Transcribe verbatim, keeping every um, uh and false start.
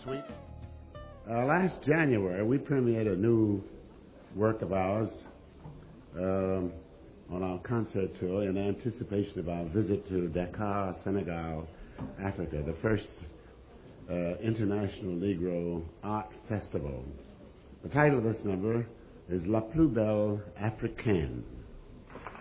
Sweet. Uh, last January, we premiered a new work of ours um, on our concert tour in anticipation of our visit to Dakar, Senegal, Africa, the first uh, International Negro Art Festival. The title of this number is La Plus Belle Africaine.